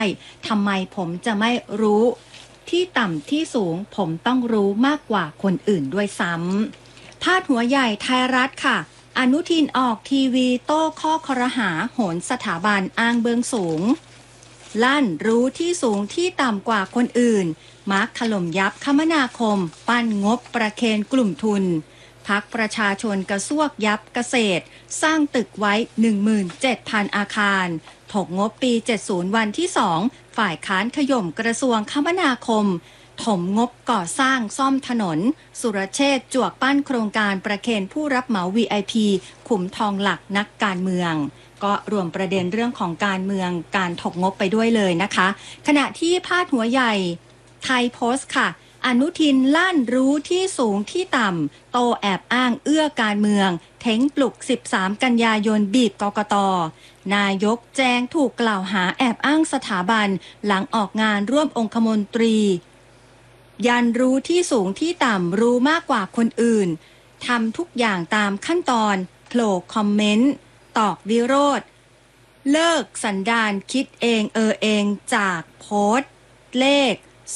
ทำไมผมจะไม่รู้ที่ต่ำที่สูงผมต้องรู้มากกว่าคนอื่นด้วยซ้ำพาดหัวใหญ่ไทยรัฐค่ะอนุทินออกทีวีโต้ข้อครหาโหนสถาบันอ้างเบื้องสูงลั่นรู้ที่สูงที่ต่ำกว่าคนอื่นมาร์คถล่มยับคมนาคมปั้นงบประเคนกลุ่มทุนพรรคประชาชนกระซวกยับเกษตรสร้างตึกไว้ 17,000 อาคารถกงบปี 70 วันที่ 2 ฝ่ายค้านขย่มกระทรวงคมนาคมถมงบก่อสร้างซ่อมถนนสุรเชษฐ์จวกปั้นโครงการประเคนผู้รับเหมา VIP ขุมทองหลักนักการเมืองก็รวมประเด็นเรื่องของการเมืองการถกงบไปด้วยเลยนะคะขณะที่พาดหัวใหญ่ไทยโพสต์ค่ะอนุทินลั่นรู้ที่สูงที่ต่ำโตแอบอ้างเอื้อการเมืองเท้งปลุก 13 กันยายนบีบกกต.นายกแจงถูกกล่าวหาแอบอ้างสถาบันหลังออกงานร่วมองคมนตรียันรู้ที่สูงที่ต่ำรู้มากกว่าคนอื่นทำทุกอย่างตามขั้นตอนโผล่คอมเมนต์ตอกวิโรธเลิกสันดานคิดเองเองจากโพสต์เลข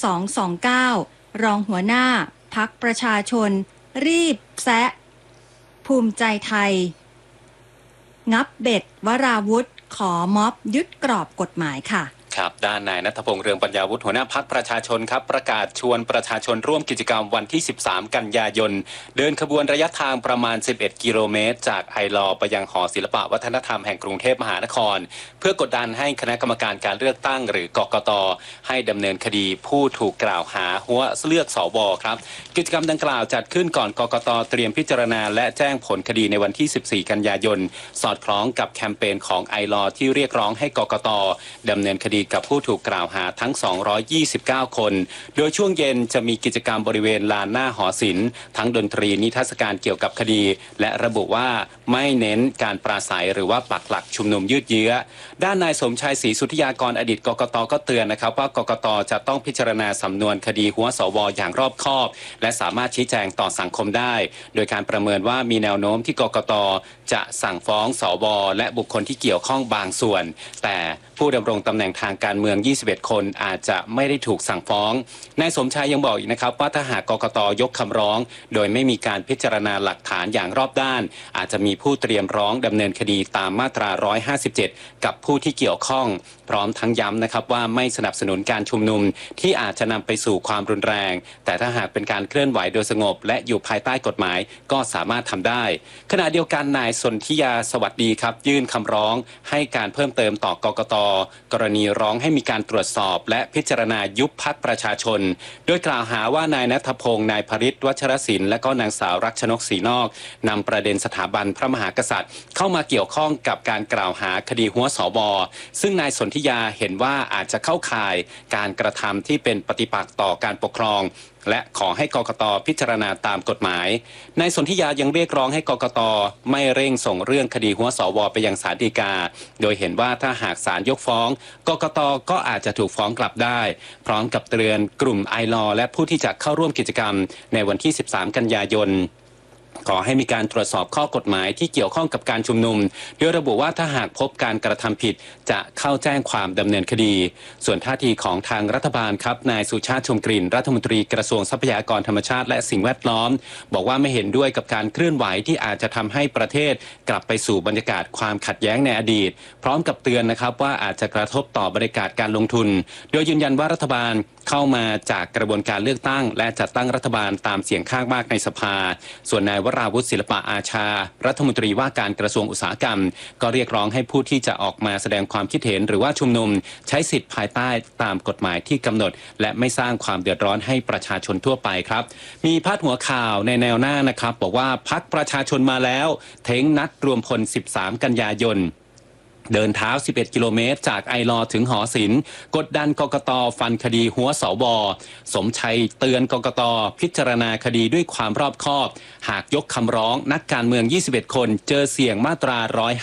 229รองหัวหน้าพรรคประชาชนรีบแซะภูมิใจไทยงับเบ็ดวราวุธขอม็อบยึดกรอบกฎหมายค่ะครับด้านนายณัฐพงษ์เรืองปัญญาวุฒิหัวหน้าพรรคประชาชนครับประกาศชวนประชาชนร่วมกิจกรรมวันที่ 13 กันยายนเดินขบวนระยะทางประมาณ 11 กิโลเมตรจากไอลอไปยังหอศิลปวัฒนธรรมแห่งกรุงเทพมหานครเพื่อกดดันให้คณะกรรมการการเลือกตั้งหรือกกต.ให้ดำเนินคดีผู้ถูกกล่าวหาหัวเลือกสวครับกิจกรรมดังกล่าวจัดขึ้นก่อนกกต.เตรียมพิจารณาและแจ้งผลคดีในวันที่ 14 กันยายนสอดคล้องกับแคมเปญของไอลอที่เรียกร้องให้กกต.ดำเนินคดีกับผู้ถูกกล่าวหาทั้ง 229 คน โดยช่วงเย็นจะมีกิจกรรมบริเวณลานหน้าหอศิลป์ทั้งดนตรีนิทรรศการเกี่ยวกับคดีและระบุว่าไม่เน้นการปราศัยหรือว่าปักหลักชุมนุมยืดเยื้อด้านนายสมชายศรีสุทธิยากรอดีตกกต.ก็เตือนนะครับว่ากกต.จะต้องพิจารณาสำนวนคดีหัวสว.อย่างรอบคอบและสามารถชี้แจงต่อสังคมได้โดยการประเมินว่ามีแนวโน้มที่กกต.จะสั่งฟ้องสว.และบุคคลที่เกี่ยวข้องบางส่วนแต่ผู้ดำรงตำแหน่งทางการเมือง21 คนอาจจะไม่ได้ถูกสั่งฟ้องนายสมชายยังบอกอีกนะครับว่าถ้าหากกกต.ยกคำร้องโดยไม่มีการพิจารณาหลักฐานอย่างรอบด้านอาจจะมีผู้เตรียมร้องดำเนินคดีตามมาตรา 157 กับผู้ที่เกี่ยวข้องพร้อมทั้งย้ำนะครับว่าไม่สนับสนุนการชุมนุมที่อาจจะนำไปสู่ความรุนแรงแต่ถ้าหากเป็นการเคลื่อนไหวโดยสงบและอยู่ภายใต้กฎหมายก็สามารถทำได้ขณะเดียวกันนายสนธิยาสวัสดีครับยื่นคำร้องให้การเพิ่มเติมต่อกกต.กรณีร้องให้มีการตรวจสอบและพิจารณายุบพรรคประชาชนโดยกล่าวหาว่านายณัฐพงษ์นายภริษฐ์วัชรศิลป์และก็นางสาวรักชนกศรีนอกนำประเด็นสถาบันพระมหากษัตริย์เข้ามาเกี่ยวข้องกับการกล่าวหาคดีหัวสว.ซึ่งนายสนธิยาเห็นว่าอาจจะเข้าข่ายการกระทำที่เป็นปฏิปักษ์ต่อการปกครองและขอให้กกต.พิจารณาตามกฎหมายนายสนธิยายังเรียกร้องให้กกต.ไม่เร่งส่งเรื่องคดีหัวสว.ไปยังศาลฎีกาโดยเห็นว่าถ้าหากศาลยกฟ้องกกต.ก็อาจจะถูกฟ้องกลับได้พร้อมกับเตือนกลุ่มไอลอและผู้ที่จะเข้าร่วมกิจกรรมในวันที่ 13 กันยายนขอให้มีการตรวจสอบข้อกฎหมายที่เกี่ยวข้องกับการชุมนุมโดยระบุว่าถ้าหากพบการกระทำผิดจะเข้าแจ้งความดำเนินคดีส่วนท่าทีของทางรัฐบาลครับนายสุชาติชมกลิ่นรัฐมนตรีกระทรวงทรัพยากรธรรมชาติและสิ่งแวดล้อมบอกว่าไม่เห็นด้วยกับการเคลื่อนไหวที่อาจจะทำให้ประเทศกลับไปสู่บรรยากาศความขัดแย้งในอดีตพร้อมกับเตือนนะครับว่าอาจจะกระทบต่อบรรยากาศการลงทุนโดยยืนยันว่ารัฐบาลเข้ามาจากกระบวนการเลือกตั้งและจัดตั้งรัฐบาลตามเสียงข้างมากในสภาส่วนนายวราวุฒิศิลปะอาชารัฐมนตรีว่าการกระทรวงอุตสาหกรรมก็เรียกร้องให้ผู้ที่จะออกมาแสดงความคิดเห็นหรือว่าชุมนุมใช้สิทธิภายใต้ตามกฎหมายที่กำหนดและไม่สร้างความเดือดร้อนให้ประชาชนทั่วไปครับมีพาดหัวข่าวในแนวหน้านะครับบอกว่าพรรคประชาชนมาแล้วเท้งนัดรวมพล 13 กันยายนเดินเท้า 11 กิโลเมตรจากไอลอถึงหอศิลป์กดดันกกต.ฟันคดีหัวสว.สมชัยเตือนกกต.พิจารณาคดีด้วยความรอบคอบหากยกคำร้องนักการเมือง 21 คนเจอเสี่ยงมาตรา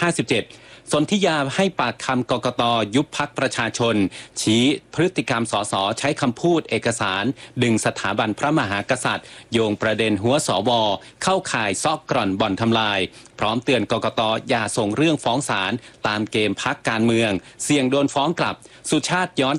157สนธิยาให้ปากคำกกต.ยุบพรรคประชาชนชี้พฤติกรรมสสใช้คำพูดเอกสารดึงสถาบันพระมหากษัตริย์โยงประเด็นหัวสว.เข้าข่ายซอกกร่อนบ่อนทำลายพร้อมเตือนกกต.อย่าส่งเรื่องฟ้องศาลตามเกมพรรคการเมืองเสี่ยงโดนฟ้องกลับสุชาติย้อน